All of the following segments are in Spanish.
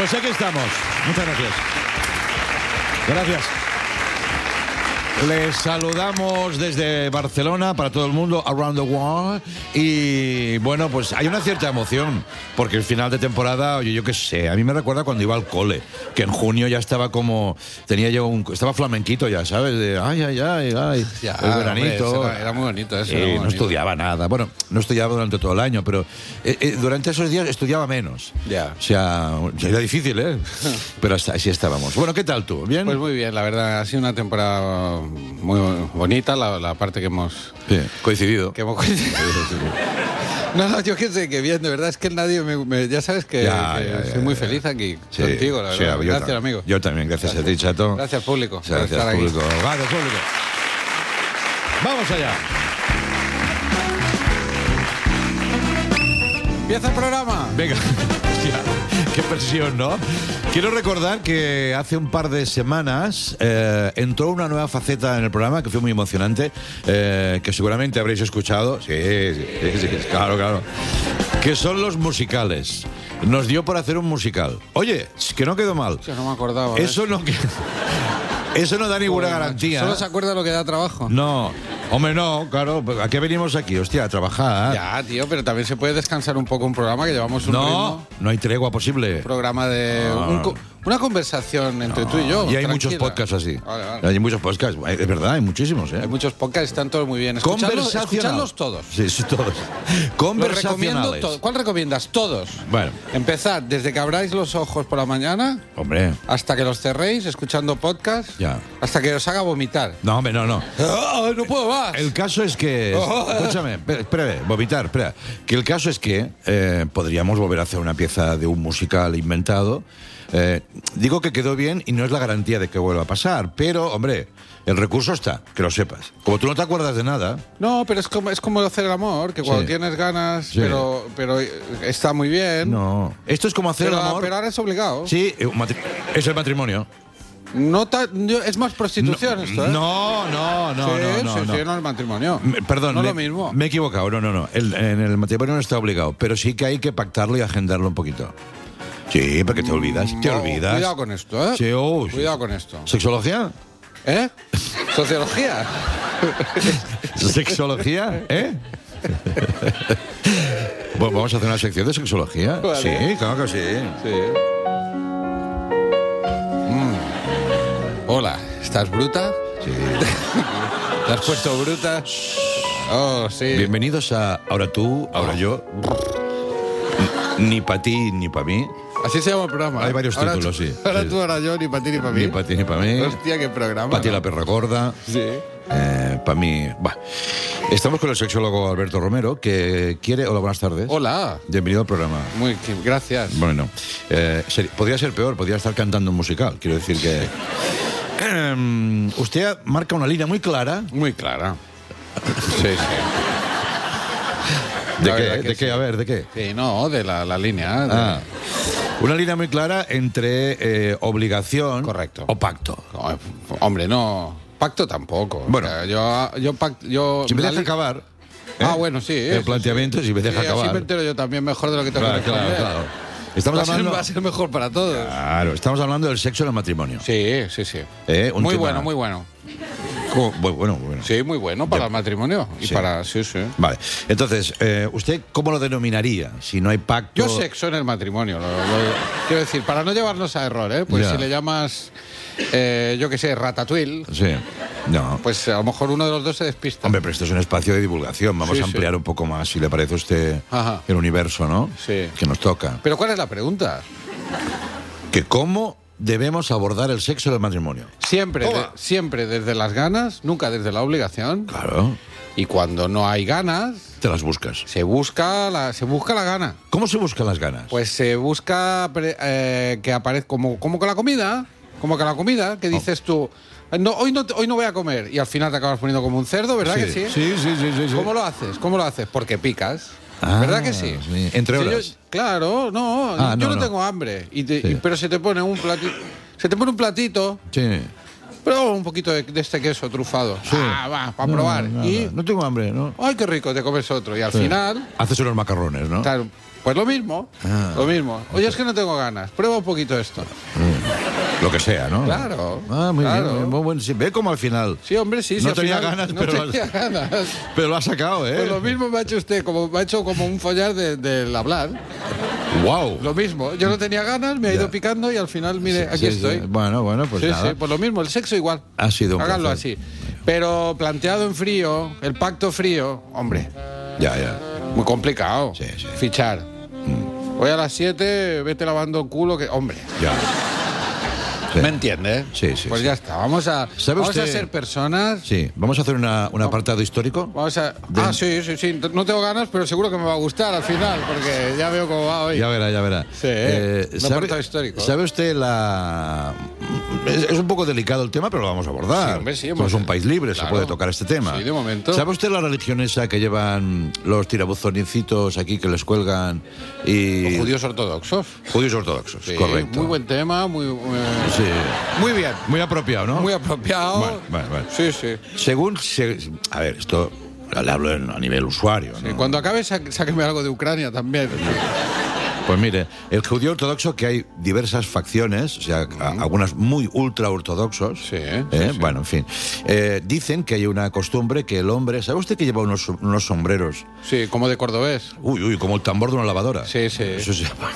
Pues aquí estamos. Muchas gracias. Gracias. Les saludamos desde Barcelona para todo el mundo, around the world. Y bueno, pues hay una cierta emoción, porque el final de temporada, oye, yo qué sé, a mí me recuerda cuando iba al cole, que en junio ya estaba como, estaba flamenquito ya, ¿sabes? De ay, ya, el veranito. Hombre, era muy bonito eso. No estudiaba nada. Bueno, no estudiaba durante todo el año, pero durante esos días estudiaba menos. Ya. O sea, era difícil, ¿eh? Pero así estábamos. Bueno, ¿qué tal tú? ¿Bien? Pues muy bien, la verdad, ha sido una temporada muy bonita, la parte que hemos... Sí, coincidido. No, yo qué sé, que bien, de verdad, es que nadie ya sabes que soy muy feliz aquí contigo, la verdad. Sí, gracias, amigo. Yo también, gracias a ti, Chato. Gracias, público. Gracias, público. Gracias, público. Vamos allá. Empieza el programa. Venga. Hostia, qué presión, ¿no? Quiero recordar que hace un par de semanas entró una nueva faceta en el programa que fue muy emocionante, que seguramente habréis escuchado. Sí, claro. Que son los musicales. Nos dio por hacer un musical. Oye, que no quedó mal. Yo no me acordaba. Eso no da ninguna garantía. ¿Solo se acuerda lo que da trabajo? No. Hombre, no, claro, ¿a qué venimos aquí? Hostia, a trabajar. Ya, tío, pero también se puede descansar un poco un programa que llevamos un ritmo. No hay tregua posible. Un programa de... una conversación entre tú y yo. Y hay tranquila. Muchos podcasts así. Vale. Hay muchos podcasts. Es verdad, hay muchísimos, ¿eh? Hay muchos podcasts, están todos muy bien. Escuchadlos todos. Sí, todos. Conversacionales. Todos. ¿Cuál recomiendas? Todos. Bueno. Empezad desde que abráis los ojos por la mañana. Hombre. Hasta que los cerréis escuchando podcast. Ya. Hasta que os haga vomitar. No, hombre, no. No puedo más. El caso es que... Escúchame, espera, vomitar, espera. Que el caso es que podríamos volver a hacer una pieza de un musical inventado. Digo que quedó bien y no es la garantía de que vuelva a pasar, pero, hombre, el recurso está, que lo sepas. Como tú no te acuerdas de nada... No, pero es como hacer el amor, que cuando tienes ganas, sí. pero está muy bien. No, esto es como hacer el amor... Pero ahora es obligado. Sí, es el matrimonio. Es más prostitución esto, ¿eh? No, no es matrimonio. Perdón, no lo mismo. Me he equivocado, no. En el matrimonio no está obligado, pero sí que hay que pactarlo y agendarlo un poquito. Sí, porque te olvidas. Cuidado con esto, ¿eh? Sí, cuidado con esto. ¿Sexología? ¿Eh? ¿Sociología? ¿Sexología? ¿Eh? Bueno, vamos a hacer una sección de sexología. Vale. Sí, claro que sí. Hola, ¿estás bruta? Sí. ¿Te has puesto bruta? Oh, sí. Bienvenidos a Ahora tú, ahora yo. Ni para ti, ni para mí. Así se llama el programa. Hay varios títulos, sí. Ahora tú, ahora yo, ni para ti, ni para mí. Ni para ti, ni para mí. Hostia, qué programa. Para ti la perra gorda. Sí. Para mí... Estamos con el sexólogo Alberto Romero, que quiere... Hola, buenas tardes. Hola. Bienvenido al programa. Gracias. Bueno, podría ser peor, podría estar cantando un musical. Quiero decir que... usted marca una línea muy clara. Muy clara. Sí. ¿De qué? A ver, ¿de qué? Sí, no, de la línea. Una línea muy clara entre obligación... Correcto. O pacto. No, hombre, no... Pacto tampoco. Bueno. O sea, yo si me deja acabar... bueno, sí. El planteamiento, si me deja acabar... Así me entero yo también mejor de lo que tengo que responder. Claro. Va a ser mejor para todos. Claro, estamos hablando del sexo en el matrimonio. Sí. Muy bueno. Bueno. Sí, muy bueno para el matrimonio. Y para... Sí. Vale. Entonces, ¿usted cómo lo denominaría? Si no hay pacto... Yo sexo en el matrimonio. Quiero decir, para no llevarnos a error, ¿eh? Pues si le llamas... yo qué sé, ratatouille. Sí. No. Pues a lo mejor uno de los dos se despista. Hombre, pero esto es un espacio de divulgación. Vamos a ampliar un poco más, si le parece a usted, el universo, ¿no? Sí. Que nos toca. Pero ¿cuál es la pregunta? Que cómo debemos abordar el sexo del matrimonio. Siempre desde las ganas, nunca desde la obligación. Claro. Y cuando no hay ganas... Te las buscas. Se busca la gana. ¿Cómo se buscan las ganas? Pues se busca que aparezca como con la comida. Como que la comida, que dices tú... No, hoy no voy a comer. Y al final te acabas poniendo como un cerdo, ¿verdad que sí? Sí. ¿Cómo lo haces? Porque picas. ¿Verdad que sí? Entre horas. Claro, no. Yo no tengo hambre. Pero se te pone un platito. Se te pone un platito. Sí. Prueba un poquito de este queso trufado. Sí. Va, para probar. Y, no tengo hambre, ¿no? ay, qué rico, te comes otro. Y al final, Haces unos macarrones, ¿no? claro, pues lo mismo. Lo mismo. Oye, es que no tengo ganas. Prueba un poquito esto. Lo que sea, ¿no? Claro. Muy claro. bien, muy bueno. Sí, ve como al final. Sí, hombre, sí. No al tenía final ganas, no pero tenía ganas. Pero lo ha sacado, ¿eh? Pues lo mismo me ha hecho usted, me ha hecho como un follar del hablar. ¡Wow! Lo mismo. Yo no tenía ganas, me ha ido picando y al final, mire, aquí estoy. Bueno, pues Sí, nada. sí, pues lo mismo, el sexo igual. Ha sido un Háganlo placer. así. Pero planteado en frío, el pacto frío, hombre, Ya. muy complicado. Sí. Fichar. Hoy a las 7, vete lavando el culo, que, hombre. Ya. Sí. ¿Me entiende? Sí. Pues ya está, vamos a usted? ser personas. Sí, vamos a hacer un apartado histórico. Vamos a... sí. No tengo ganas, pero seguro que me va a gustar al final, porque ya veo cómo va hoy. Ya verá. Sí, un apartado histórico. ¿Sabe usted es un poco delicado el tema, pero lo vamos a abordar. Sí, hombre, sí, Somos un país libre, claro. se puede tocar este tema. Sí, de momento. ¿Sabe usted la religión esa que llevan los tirabuzonicitos aquí que les cuelgan y... Los judíos ortodoxos. Judíos ortodoxos, Sí, correcto. muy buen tema, Sí. muy bien. Muy apropiado, ¿no? Muy apropiado. Vale. Sí. A ver, esto le hablo a nivel usuario, ¿no? Sí, cuando acabe, sáqueme algo de Ucrania también. Pues mire, el judío ortodoxo, que hay diversas facciones, o sea, algunas muy ultra ortodoxos. Sí. Bueno, en fin. Dicen que hay una costumbre que el hombre... ¿Sabe usted que lleva unos sombreros? Sí, como de cordobés. Uy, como el tambor de una lavadora. Sí. Eso se llama.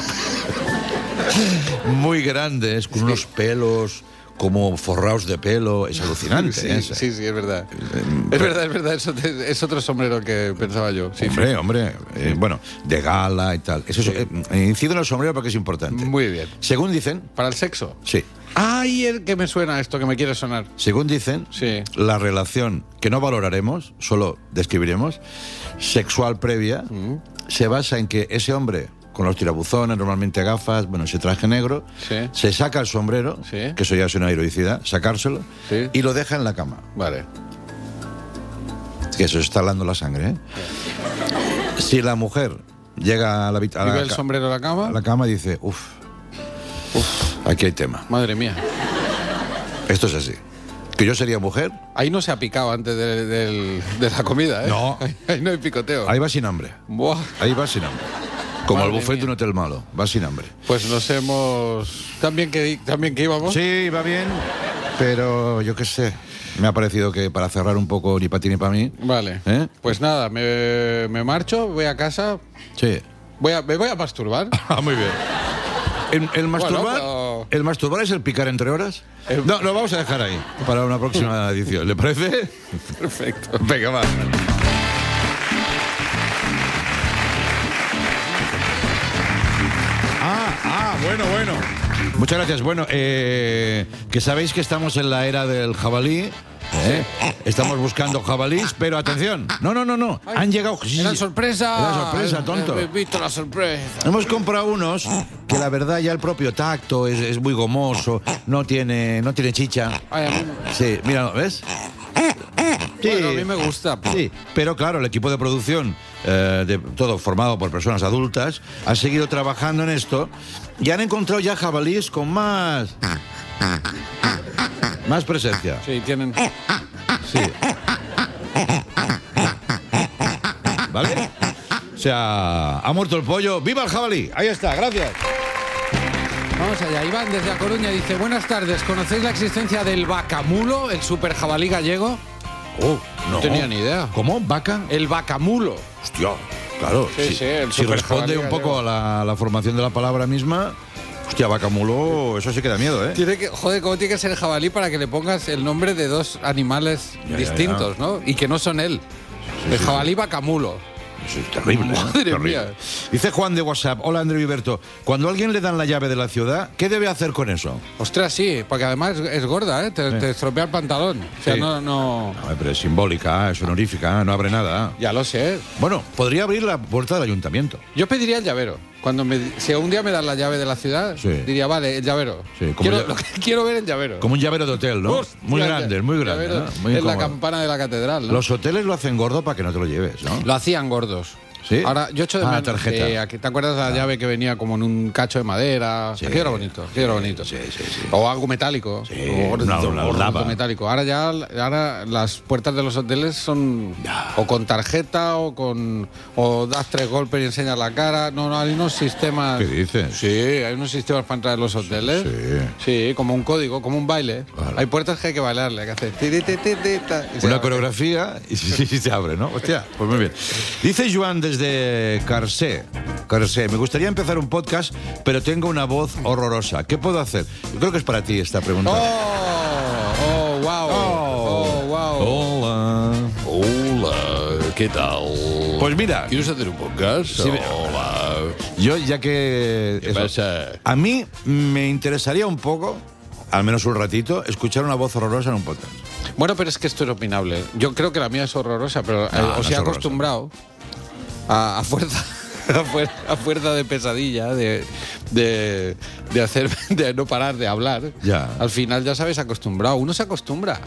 Muy grandes, con unos pelos como forrados de pelo. Es alucinante. Sí, ¿eh? es verdad. Es verdad. Es otro sombrero que pensaba yo. Sí, Hombre. Bueno, de gala y tal. Eso incido en el sombrero porque es importante. Muy bien. Según dicen... ¿Para el sexo? Sí. ¡Ay, el que me suena esto, que me quiere sonar! Según dicen, Sí. la relación que no valoraremos, solo describiremos, sexual previa, se basa en que ese hombre, con los tirabuzones, normalmente gafas, bueno, ese traje negro, Sí. se saca el sombrero, Sí. que eso ya es una heroicidad, sacárselo, Sí. y lo deja en la cama. Vale. Que eso está hablando la sangre, ¿eh? Si la mujer llega a la ¿Y ve el sombrero en la cama? a la cama y dice, aquí hay tema. Madre mía. Esto es así. Que yo sería mujer, Ahí no se ha picado antes de la comida, ¿eh? No. Ahí no hay picoteo. ahí va sin hambre. Buah. Ahí va sin hambre. Como el Madre buffet de mía. un hotel malo, va sin hambre. Pues nos hemos... ¿También que íbamos? Sí, va bien, pero yo qué sé. Me ha parecido que para cerrar un poco ni para ti ni para mí. Vale. ¿Eh? Pues nada, me marcho, voy a casa, Sí. me voy a masturbar. Muy bien. ¿El masturbar, pero- ¿El masturbar es el picar entre horas? No, lo vamos a dejar ahí para una próxima edición. ¿Le parece? Perfecto. Venga, va. Bueno. Muchas gracias. Bueno, que sabéis que estamos en la era del jabalí. Estamos buscando jabalís, pero atención. No. Han llegado. ¡Era sorpresa! Era sorpresa, tonto. He visto la sorpresa. Hemos comprado unos que la verdad ya el propio tacto es muy gomoso, no tiene chicha. Ay, a mí, Sí, mira, ¿ves? Sí. bueno, a mí me gusta. Sí, pero claro, el equipo de producción, todo formado por personas adultas, ha seguido trabajando en esto y han encontrado ya jabalíes con más presencia. Sí, tienen... Sí. ¿Vale? O sea, ha muerto el pollo. ¡Viva el jabalí! Ahí está, gracias. Vamos allá. Iván, desde A Coruña, dice: buenas tardes, ¿conocéis la existencia del vacamulo, el super jabalí gallego? No tenía ni idea. ¿Cómo? ¿Vaca? El vacamulo. Hostia, claro. Sí, el si super responde jabalí un poco a la formación de la palabra misma, hostia, vacamulo, eso sí que da miedo, ¿eh? Joder, ¿cómo tiene que ser el jabalí para que le pongas el nombre de dos animales Ya, distintos, ¿no? Y que no son él. El jabalí vacamulo. Eso es terrible. Madre terrible. mía. Dice Juan de WhatsApp: hola Andreu y Berto, cuando a alguien le dan la llave de la ciudad, ¿qué debe hacer con eso? Ostras, sí, porque además es gorda, ¿eh? Te estropea el pantalón. O sea, Sí. no... No, pero es simbólica, es honorífica, no abre nada. Ya lo sé. Bueno, podría abrir la puerta del ayuntamiento. Yo pediría el llavero. Si un día me dan la llave de la ciudad, Sí. diría, vale, el llavero. Sí, como Quiero ver el llavero. Como un llavero de hotel, ¿no? Hostia, Muy grande, muy grande. llavero ¿no? Muy en la incómodo. campana de la catedral, ¿no? Los hoteles lo hacen gordo para que no te lo lleves, ¿no? Lo hacían gordos. ¿Sí? Ahora, yo echo de menos. tarjeta. Aquí, ¿te acuerdas la llave que venía como en un cacho de madera? Sí. Aquello era bonito, aquello era bonito. Sí. O algo metálico. Sí, o una lava. metálico. Ahora las puertas de los hoteles son o con tarjeta o das 3 golpes y enseñas la cara. No, hay unos sistemas. ¿Qué dices? Sí, hay unos sistemas para entrar en los hoteles. Sí, como un código, como un baile. Claro. Hay puertas que hay que bailarle, hay que hacer ti, ti, ti, ti, ta, y se Una abre. coreografía y se abre, ¿no? Hostia, pues muy bien. Dice Joan desde Carcé, me gustaría empezar un podcast, pero tengo una voz horrorosa. ¿Qué puedo hacer? Yo creo que es para ti esta pregunta. Wow. Hola. ¿Qué tal? Pues mira, ¿Quieres hacer un podcast? Sí, Hola. yo ya que... ¿Qué pasa? A mí me interesaría un poco, al menos un ratito, escuchar una voz horrorosa en un podcast. Bueno, pero es que esto es opinable. Yo creo que la mía es horrorosa, pero No, os no he es acostumbrado a fuerza. A fuerza de pesadilla, de hacer, de no parar de hablar. Ya. Al final ya sabes acostumbrado. Uno se acostumbra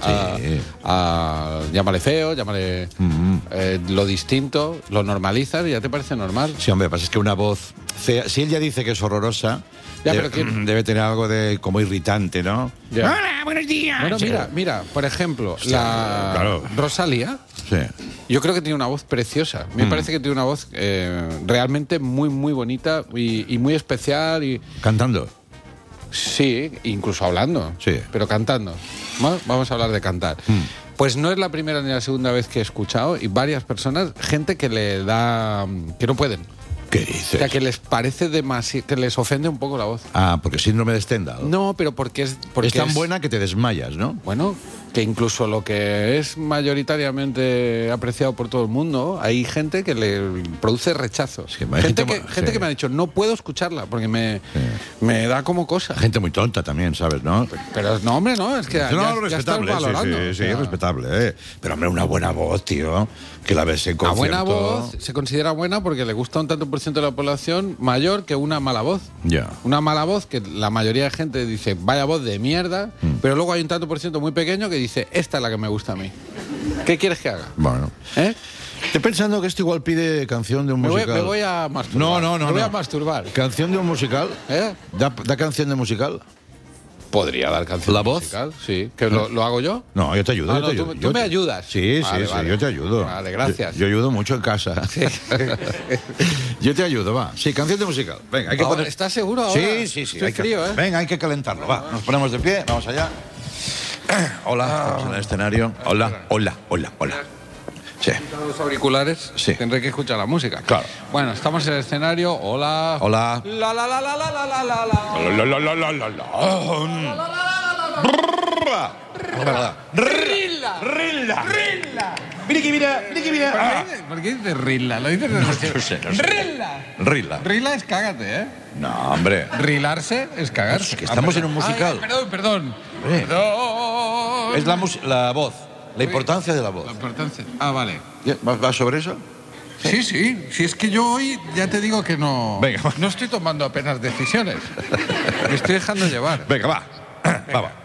a llámale feo, llámale lo distinto, lo normalizas y ya te parece normal. Sí, hombre, pasa es que una voz fea, si él ya dice que es horrorosa, Ya, debe, pero ¿quién? debe tener algo de como irritante, ¿no? Ya. Hola, buenos días. Bueno, Sí. mira, por ejemplo, Hostia, claro. Rosalía. Sí. Yo creo que tiene una voz preciosa. Me parece que tiene una voz realmente muy, muy bonita y muy especial. Y Cantando. sí, incluso hablando. Sí. Pero cantando. Vamos a hablar de cantar. Pues no es la primera ni la segunda vez que he escuchado y varias personas, gente que le da... que no pueden. ¿Qué O dices? sea, que les parece demasiado... que les ofende un poco la voz. Ah, porque síndrome de Stendhal. No, pero porque es... Porque es tan buena que te desmayas, ¿no? Bueno, que incluso lo que es mayoritariamente apreciado por todo el mundo, hay gente que le produce rechazo. Sí, hay gente gente que me ha dicho, no puedo escucharla porque me da como cosa. Gente muy tonta también, ¿sabes, no? Pero no, hombre, no, es que ya, No, ya estás respetable, valorando. sí, O sea, respetable, Pero, hombre, una buena voz, tío, que la ves en La concierto. buena voz se considera buena porque le gusta un tanto por ciento de la población mayor que una mala voz. Ya. Una mala voz que la mayoría de gente dice, vaya voz de mierda, pero luego hay un tanto por ciento muy pequeño que dice, esta es la que me gusta a mí. ¿Qué quieres que haga? Bueno. ¿Eh? Estoy pensando que esto igual pide canción de un Me musical. voy a masturbar. No. Me voy a masturbar. ¿Canción de un musical? ¿Eh? ¿Da canción de musical? Podría dar canción ¿La voz? musical, sí. ¿Que lo hago yo? No, yo te ayudo. Ah, yo te no, ayudo. tú Yo me te- ayudas. Sí, Vale, sí, vale. yo te ayudo. Vale, gracias. Yo ayudo mucho en casa. Yo te ayudo, va. Sí, canción de musical. Venga, hay que Ahora, poner... ¿estás seguro ahora? Sí. Estoy hay que- frío, ¿eh? Venga, hay que calentarlo, va. Nos ponemos de pie, vamos allá. Hola, estamos en el escenario. Hola. Sí. Los auriculares, Sí. tendré que escuchar la música. Claro. Bueno, estamos en el escenario. Hola. Hola. La la la la la la la la. Rilla. Mira. ¿Por qué dices Rilla? Lo dices de No sé. Rilla. Rilla es cágate, ¿eh? No, hombre. Rilarse es cagarse. Que estamos en un musical. Ay, perdón. Eh. Perdón. Es la voz. La importancia de la voz. La importancia. Ah, vale. ¿Va sobre eso? Sí. Si es que yo hoy ya te digo que no. Venga, va. No estoy tomando apenas decisiones. Me estoy dejando llevar. Venga, va. Va.